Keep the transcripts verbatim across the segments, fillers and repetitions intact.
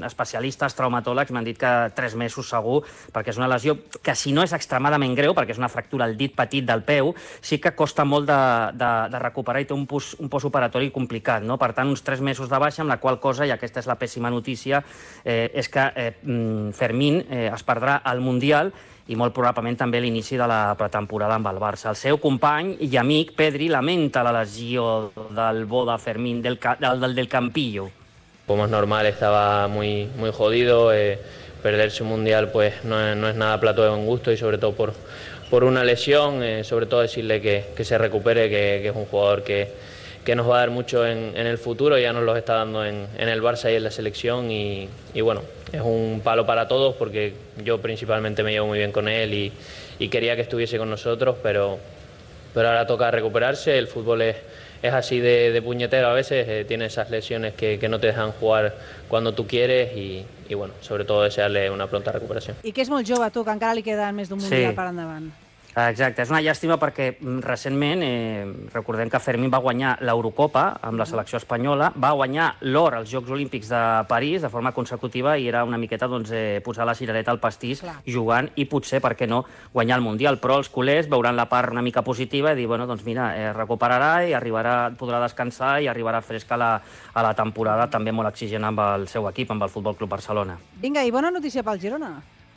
especialistes, traumatòlegs, m'han dit que tres mesos segur, perquè és una lesió que si no és extremadament greu, perquè és una fractura al dit petit del peu, sí que costa molt de, de, de recuperar i té un, pos, un postoperatori complicat, no? Per tant, uns tres mesos de baixa, amb la qual cosa, i aquesta és la pèssima notícia, eh, és que eh, Fermín eh, es perdrà al Mundial i molt probablement també l'inici de la pretemporada amb el Barça. El seu company i amic, Pedri, lamenta la lesió del bo de Fermín, del, del, del Campillo. Como es normal, estaba muy, muy jodido. Eh, perderse un Mundial pues no es, no es nada plato de buen gusto y sobre todo por, por una lesión. Eh, sobre todo decirle que, que se recupere, que, que es un jugador que, que nos va a dar mucho en, en el futuro. Ya nos lo está dando en, en el Barça y en la selección y, y bueno, es un palo para todos porque yo principalmente me llevo muy bien con él y, y quería que estuviese con nosotros, pero, pero ahora toca recuperarse. El fútbol es, es así de, de puñetero a veces, eh, tiene esas lesiones que, que no te dejan jugar cuando tú quieres y, y bueno, sobre todo desearle una pronta recuperació. I que és molt jove, tu, que encara li queda més d'un Mundial sí. per endavant. Exacte, és una llàstima perquè recentment, eh, recordem que Fermín va guanyar l'Eurocopa amb la selecció espanyola, va guanyar l'or als Jocs Olímpics de París de forma consecutiva i era una miqueta doncs, eh, posar la cirereta al pastís Clar. jugant i potser, per què no, guanyar el Mundial. Però els culers veuran la part una mica positiva i dir, bueno, doncs mira, eh, recuperarà i arribarà, podrà descansar i arribarà fresca a la, a la temporada també molt exigent amb el seu equip, amb el Futbol Club Barcelona. Vinga, i bona notícia pel Girona.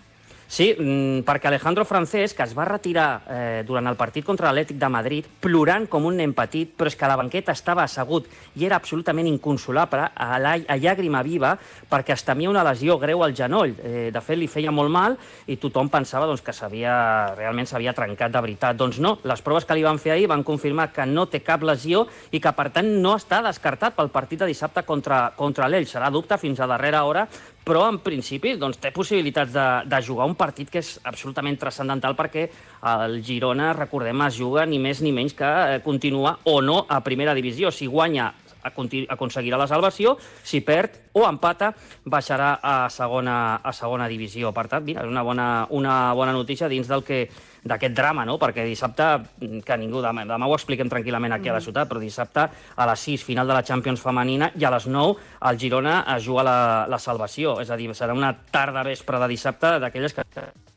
Sí, perquè Alejandro Francés, que es va retirar eh, durant el partit contra l'Atlètic de Madrid, plorant com un nen petit, però és que a la banqueta estava assegut i era absolutament inconsolable, a, la, a llàgrima viva, perquè es temia una lesió greu al genoll. Eh, de fet, li feia molt mal i tothom pensava doncs, que realment s'havia trencat de veritat. Doncs no, les proves que li van fer ahir van confirmar que no té cap lesió i que, per tant, no està descartat pel partit de dissabte contra, contra l'Elx. Serà dubte fins a darrera hora, però en principi doncs, té possibilitats de, de jugar un partit que és absolutament transcendental perquè el Girona, recordem, es juga ni més ni menys que eh, continuar o no a primera divisió. Si guanya, aconseguirà la salvació, si perd o empata, baixarà a segona, a segona divisió. Per tant, mira, és una bona, una bona notícia dins del que d'aquest drama, no? Perquè dissabte, que ningú, demà, demà ho expliquem tranquil·lament aquí a la ciutat, però dissabte a les sis, final de la Champions femenina, i a les nou el Girona es juga la, la salvació. És a dir, serà una tarda vespre de dissabte d'aquelles que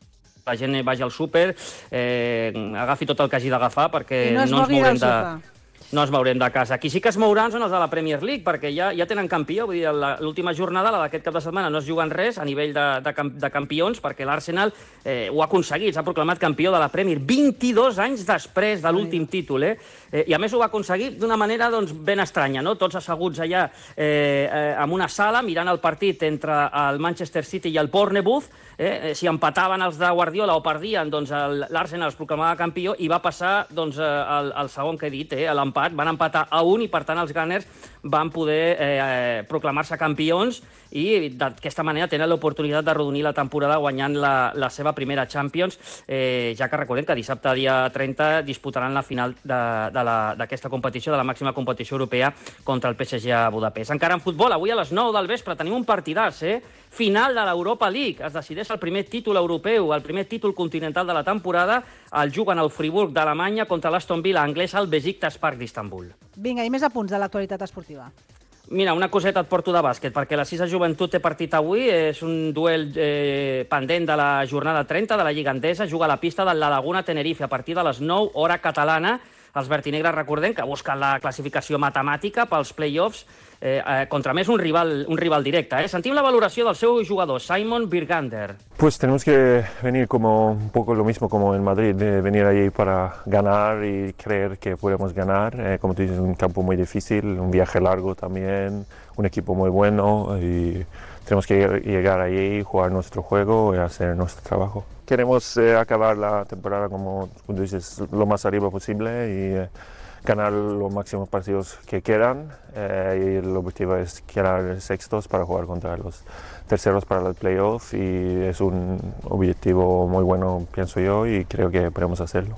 la gent vagi al súper, eh, agafi tot el que hagi d'agafar, perquè no, no ens mourem de... sofà. No ens mourem de casa. Qui sí que es mouran són els de la Premier League, perquè ja, ja tenen campió. Vull dir, l'última jornada, la d'aquest cap de setmana, no es juguen res a nivell de, de, de campions, perquè l'Arsenal eh, ho ha aconseguit, s'ha proclamat campió de la Premier vint-i-dos anys després de l'últim títol. Eh? Eh, I a més ho va aconseguir d'una manera doncs, ben estranya, no? Tots asseguts allà eh, eh, en una sala, mirant el partit entre el Manchester City i el Bournemouth. Eh? Si empataven els de Guardiola o perdien, doncs l'Arsenal es proclamava campió i va passar doncs, el, el segon que he dit, eh? l'empat. Van empatar a un i, per tant, els Gunners van poder eh, proclamar-se campions i d'aquesta manera tenen l'oportunitat d'arrodonir la temporada guanyant la, la seva primera Champions, eh, ja que recordem que dissabte, dia trenta, disputaran la final d'aquesta competició, de la màxima competició europea, contra el P S G a Budapest. Encara en futbol, avui a les nou del vespre tenim un partidàs, eh? Final de l'Europa League. Es decideix el primer títol europeu, el primer títol continental de la temporada. El juguen al Friburg d'Alemanya contra l'Aston Villa anglès al Besiktas Park d'Istanbul. Vinga, i més apunts de l'actualitat esportiva. Mira, una coseta et porto de bàsquet, perquè la Sisa Joventut té partit avui, és un duel eh, pendent de la jornada trenta de la Lliga Endesa, juga a la pista de la Laguna Tenerife a partir de les nou, hora catalana. Els vertinegres, recordem, que busquen la classificació matemàtica pels play-offs eh, eh, contra més un rival, un rival directe. Eh? Sentim la valoració del seu jugador, Simon Birgander. Pues tenemos que venir como un poco lo mismo como en Madrid, de venir allí para ganar y creer que podemos ganar. Eh, como tú dices, un campo muy difícil, un viaje largo también, un equipo muy bueno y tenemos que llegar allí, jugar nuestro juego y hacer nuestro trabajo. Queremos eh, acabar la temporada, como tú dices, lo más arriba posible y eh, ganar los máximos partidos que quedan. Eh, y el objetivo es quedar sextos para jugar contra los terceros para el playoff y es un objetivo muy bueno, pienso yo, y creo que podemos hacerlo.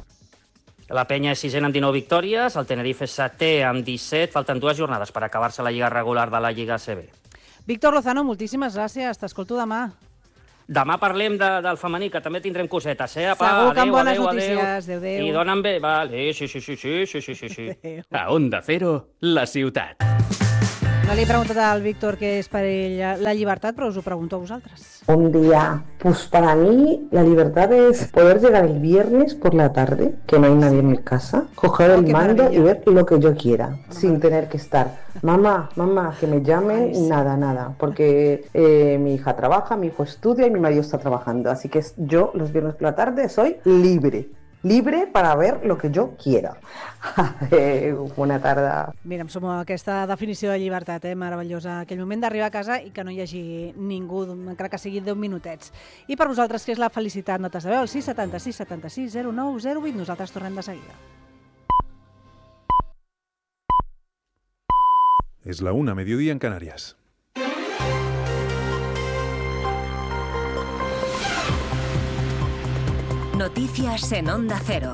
La Penya és sisena amb dinou victòries, el Tenerife és setè amb disset, falten dues jornades per acabar-se la lliga regular de la Lliga A C B. Víctor Lozano, moltíssimes gràcies, t'escolto demà. Demà parlem de, del femení, que també tindrem cosetes, eh? Apa, segur que amb bones adéu, notícies. Adéu. Adéu, adéu. I donen bé, vale, sí, sí, sí, sí, sí, sí, sí, sí. A Onda Cero, la ciutat. No li he preguntat al Víctor què és per ell la llibertat, pero os lo pregunto a vosotras. Un día, pues para mí la libertad es poder llegar el viernes por la tarde, que no hay nadie en mi casa, coger el mando y ver lo que yo quiera, sin tener que estar, mamá, mamá, que me llamen, nada, nada, porque eh, mi hija trabaja, mi hijo estudia y mi marido está trabajando, así que yo los viernes por la tarde soy libre. Libre para ver lo que yo quiera. Eh, bona tarda. Mira, em sumo a aquesta definició de llibertat, eh? Meravellosa. Aquell moment d'arribar a casa i que no hi hagi ningú, encara que sigui deu minutets. I per vosaltres, què és la felicitat? Notes de veu al sis setanta sis setanta sis zero nou zero vuit. Nosaltres tornem de seguida. Es la una, mediodía en Canarias. Noticias en Onda Cero.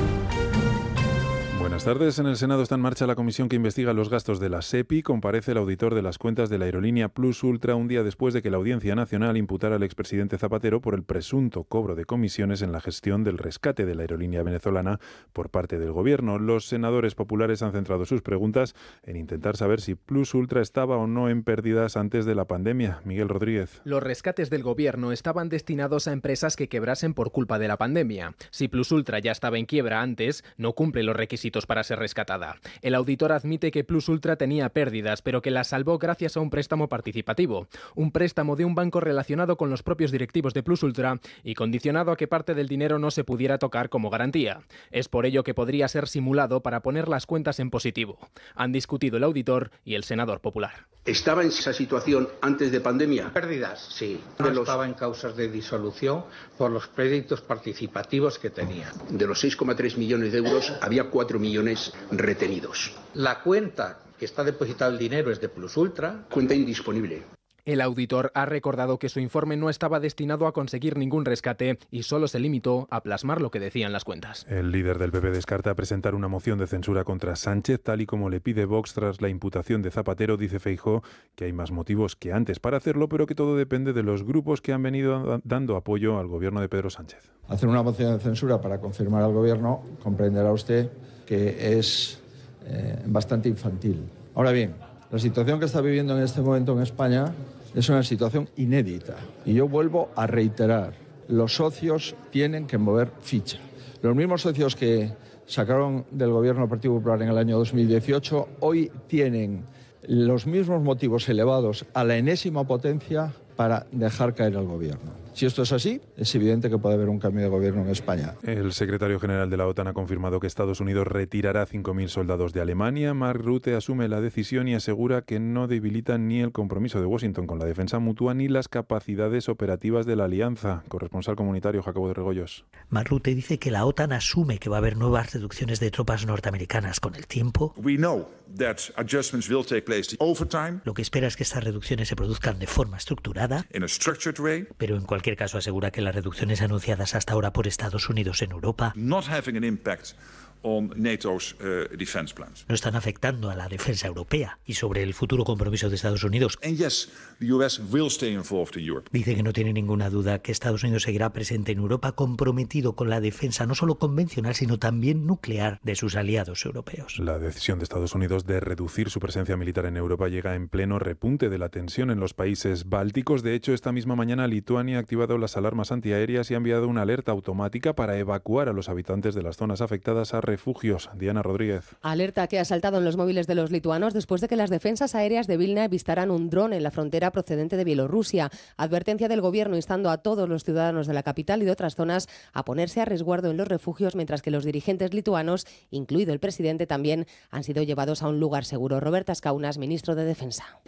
Buenas tardes. En el Senado está en marcha la comisión que investiga los gastos de la SEPI. Comparece el auditor de las cuentas de la aerolínea Plus Ultra un día después de que la Audiencia Nacional imputara al expresidente Zapatero por el presunto cobro de comisiones en la gestión del rescate de la aerolínea venezolana por parte del gobierno. Los senadores populares han centrado sus preguntas en intentar saber si Plus Ultra estaba o no en pérdidas antes de la pandemia. Miguel Rodríguez. Los rescates del gobierno estaban destinados a empresas que quebrasen por culpa de la pandemia. Si Plus Ultra ya estaba en quiebra antes, no cumple los requisitos para ser rescatada. El auditor admite que Plus Ultra tenía pérdidas, pero que las salvó gracias a un préstamo participativo. Un préstamo de un banco relacionado con los propios directivos de Plus Ultra y condicionado a que parte del dinero no se pudiera tocar como garantía. Es por ello que podría ser simulado para poner las cuentas en positivo. Han discutido el auditor y el senador popular. ¿Estaba en esa situación antes de pandemia? Pérdidas, sí. No No los... estaba en causas de disolución por los créditos participativos que tenía. De los seis coma tres millones de euros, había cuatro millones retenidos. La cuenta que está depositado el dinero es de Plus Ultra. Cuenta indisponible. El auditor ha recordado que su informe no estaba destinado a conseguir ningún rescate y solo se limitó a plasmar lo que decían las cuentas. El líder del P P descarta presentar una moción de censura contra Sánchez, tal y como le pide Vox tras la imputación de Zapatero. Dice Feijóo que hay más motivos que antes para hacerlo, pero que todo depende de los grupos que han venido dando apoyo al gobierno de Pedro Sánchez. Hacer una moción de censura para confirmar al gobierno, comprenderá usted que es eh, bastante infantil. Ahora bien, la situación que está viviendo en este momento en España es una situación inédita y yo vuelvo a reiterar, los socios tienen que mover ficha. Los mismos socios que sacaron del gobierno del Partido Popular en el año dos mil dieciocho hoy tienen los mismos motivos elevados a la enésima potencia para dejar caer al gobierno. Si esto es así, es evidente que puede haber un cambio de gobierno en España. El secretario general de la OTAN ha confirmado que Estados Unidos retirará cinco mil soldados de Alemania. Mark Rutte asume la decisión y asegura que no debilitan ni el compromiso de Washington con la defensa mutua ni las capacidades operativas de la alianza. Corresponsal comunitario Jacobo de Regoyos. Mark Rutte dice que la OTAN asume que va a haber nuevas reducciones de tropas norteamericanas con el tiempo. We know that adjustments will take place over time. Lo que espera es que estas reducciones se produzcan de forma estructurada, in a structured way, pero en cualquier caso asegura que las reducciones anunciadas hasta ahora por Estados Unidos en Europa not having an impact on NATO's uh, defense plans. no están afectando a la defensa europea. Y sobre el futuro compromiso de Estados Unidos, And yes, the U S will stay involved in Europe. dice que no tiene ninguna duda que Estados Unidos seguirá presente en Europa, comprometido con la defensa no solo convencional sino también nuclear de sus aliados europeos. La decisión de Estados Unidos de reducir su presencia militar en Europa llega en pleno repunte de la tensión en los países bálticos. De hecho, esta misma mañana Lituania ha activado las alarmas antiaéreas y ha enviado una alerta automática para evacuar a los habitantes de las zonas afectadas a refugios. Diana Rodríguez. Alerta que ha saltado en los móviles de los lituanos después de que las defensas aéreas de Vilna avistaran un dron en la frontera procedente de Bielorrusia. Advertencia del gobierno instando a todos los ciudadanos de la capital y de otras zonas a ponerse a resguardo en los refugios, mientras que los dirigentes lituanos, incluido el presidente, también han sido llevados a un lugar seguro. Roberto Skaunas, ministro de Defensa.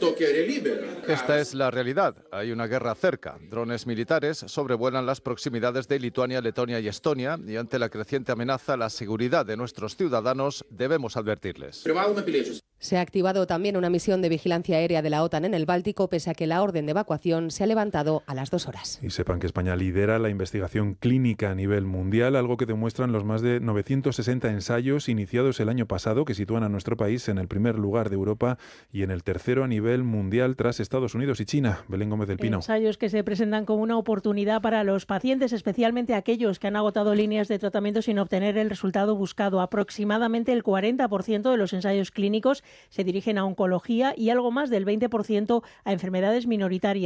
Esta es la realidad. Hay una guerra cerca. Drones militares sobrevuelan las proximidades de Lituania, Letonia y Estonia y ante la creciente amenaza a la seguridad de nuestros ciudadanos debemos advertirles. Se ha activado también una misión de vigilancia aérea de la OTAN en el Báltico, pese a que la orden de evacuación se ha levantado a las dos horas. Y sepan que España lidera la investigación clínica a nivel mundial, algo que demuestran los más de novecientos sesenta ensayos iniciados el año pasado que sitúan a nuestro país en el primer lugar de Europa y en el tercero a nivel mundial tras Estados Unidos y China. Belén Gómez del Pino. Ensayos que se presentan como una oportunidad para los pacientes, especialmente aquellos que han agotado líneas de tratamiento sin obtener el resultado buscado. Aproximadamente el cuarenta por ciento de los ensayos clínicos se dirigen a oncología y algo más del veinte por ciento a enfermedades minoritarias.